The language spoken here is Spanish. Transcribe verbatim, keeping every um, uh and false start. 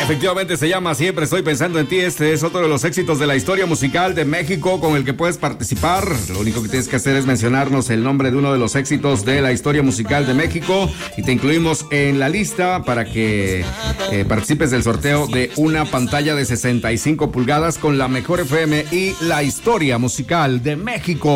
Efectivamente se llama Siempre estoy pensando en ti. Este es otro de los éxitos de la historia musical de México con el que puedes participar. Lo único que tienes que hacer es mencionarnos el nombre de uno de los éxitos de la historia musical de México y te incluimos en la lista para que eh, participes del sorteo de una pantalla de sesenta y cinco pulgadas con la mejor F M y la historia musical de México.